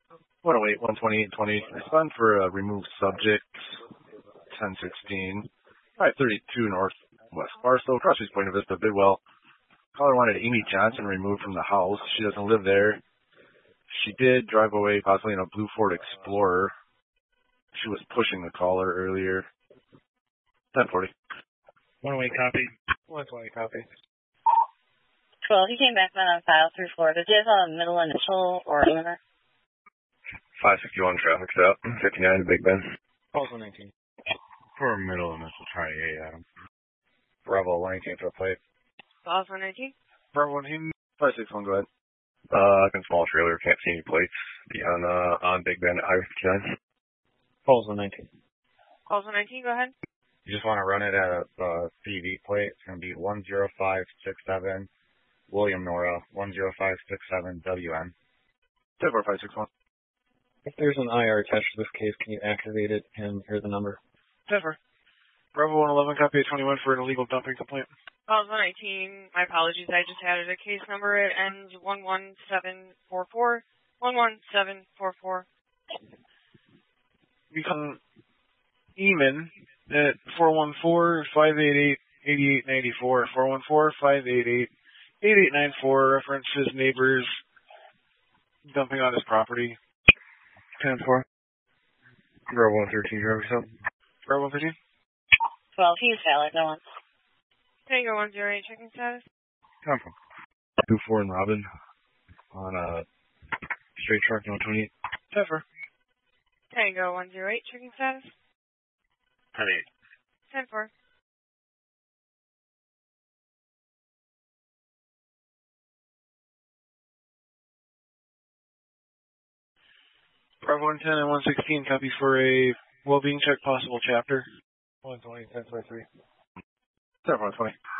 108, 128, 20. Respond for remove subject 1016. 532 Northwest Barstow, Crossways Point Vista, Bidwell. Caller wanted Amy Johnson removed from the house. She doesn't live there. She did drive away possibly in a blue Ford Explorer. She was pushing the caller earlier. 1040. 108 copy. 120 copy. 12, he came back on file through Florida. Do you have a middle initial or number? 561 traffic stop. 59 Big Ben. Also 19. For middle initial, try 8, Adam. Bravo 118 for the plate. Also 19. Bravo 118. 561, go ahead. Small trailer, can't see any plates. Be on Big Ben at Highway 59. Also 19. Also 19, go ahead. You just want to run it at a CV plate. It's going to be 10567 William Nora 10567 WN. 10561. If there's an IR attached to this case, can you activate it and hear the number? 10-4. Bravo 111, copy 21 for an illegal dumping complaint. Bravo 119, my apologies, I just added a case number. It ends 11744. 11744. You can Eamon at 414-588-8894. 414-588-8894. References neighbors dumping on his property. 10-4. Bravo 113, driver stop. Bravo 113. 12, he's valid, no one. Tango 108, checking status. 10-4. 24 and Robin on a straight truck, no 28. 10-4. Tango 108, checking status. 10-8. 10-4. Bravo 110 and 116, copy for a well-being check, possible chapter. 120, 1023. 120.